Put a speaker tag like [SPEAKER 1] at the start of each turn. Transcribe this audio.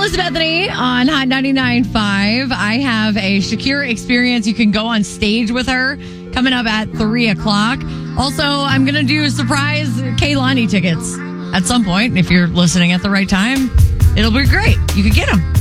[SPEAKER 1] Melissa Bethany on Hot 99.5. I have a Shakira experience. You can go on stage with her coming up at 3 o'clock. Also, I'm going to do surprise Kehlani tickets at some point. If you're listening at the right time, it'll be great. You could get them.